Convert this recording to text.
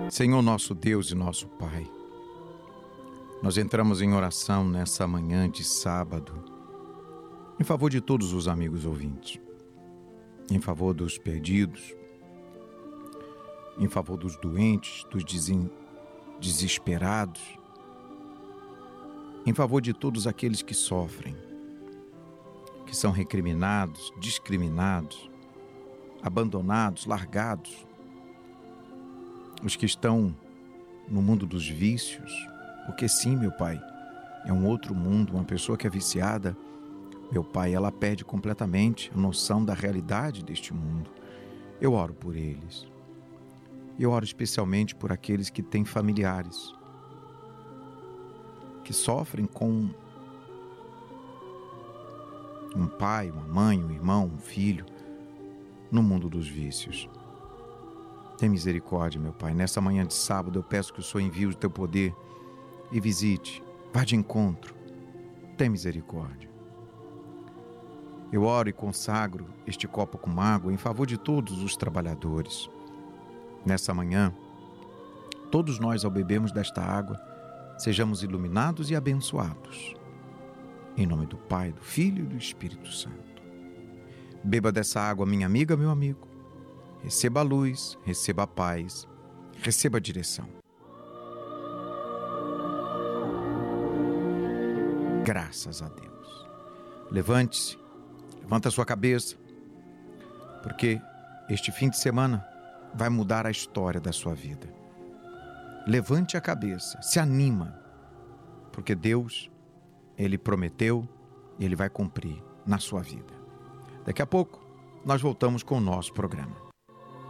Senhor nosso Deus e nosso Pai, nós entramos em oração nessa manhã de sábado, em favor de todos os amigos ouvintes, em favor dos perdidos, em favor dos doentes, dos desesperados, em favor de todos aqueles que sofrem, que são recriminados, discriminados, abandonados, largados, os que estão no mundo dos vícios, porque sim, meu Pai, é um outro mundo. Uma pessoa que é viciada, meu Pai, ela perde completamente a noção da realidade deste mundo. Eu oro por eles. Eu oro especialmente por aqueles que têm familiares, que sofrem com um pai, uma mãe, um irmão, um filho, no mundo dos vícios. Tem misericórdia, meu Pai. Nessa manhã de sábado eu peço que o Senhor envie o teu poder e visite, vá de encontro. Tem misericórdia. Eu oro e consagro este copo com água em favor de todos os trabalhadores. Nessa manhã, todos nós, ao bebermos desta água, sejamos iluminados e abençoados. Em nome do Pai, do Filho e do Espírito Santo. Beba dessa água, minha amiga, meu amigo. Receba a luz, receba a paz, receba a direção. Graças a Deus. Levante-se, levanta a sua cabeça, porque este fim de semana vai mudar a história da sua vida. Levante a cabeça, se anima, porque Deus, Ele prometeu e Ele vai cumprir na sua vida. Daqui a pouco, nós voltamos com o nosso programa.